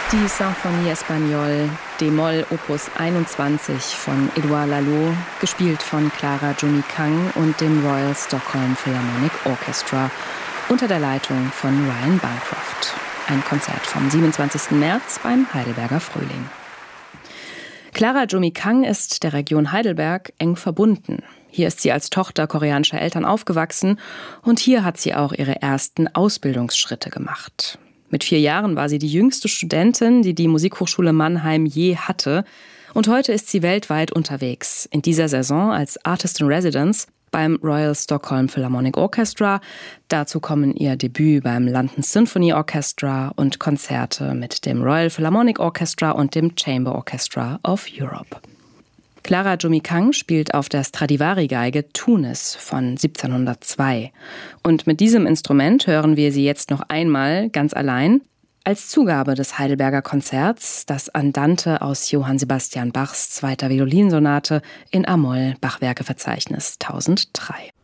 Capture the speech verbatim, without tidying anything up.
Die Symphonie Espagnole, d-Moll Opus einundzwanzig von Edouard Laloux, gespielt von Clara Jumi Kang und dem Royal Stockholm Philharmonic Orchestra unter der Leitung von Ryan Bancroft. Ein Konzert vom siebenundzwanzigsten März beim Heidelberger Frühling. Clara Jumi Kang ist der Region Heidelberg eng verbunden. Hier ist sie als Tochter koreanischer Eltern aufgewachsen und hier hat sie auch ihre ersten Ausbildungsschritte gemacht. Mit vier Jahren war sie die jüngste Studentin, die die Musikhochschule Mannheim je hatte. Und heute ist sie weltweit unterwegs. In dieser Saison als Artist in Residence beim Royal Stockholm Philharmonic Orchestra. Dazu kommen ihr Debüt beim London Symphony Orchestra und Konzerte mit dem Royal Philharmonic Orchestra und dem Chamber Orchestra of Europe. Clara Jumi Kang spielt auf der Stradivari-Geige Tunis von siebzehnhundertzwei. Und mit diesem Instrument hören wir sie jetzt noch einmal ganz allein als Zugabe des Heidelberger Konzerts, das Andante aus Johann Sebastian Bachs zweiter Violinsonate in a-Moll Bachwerkeverzeichnis tausenddrei.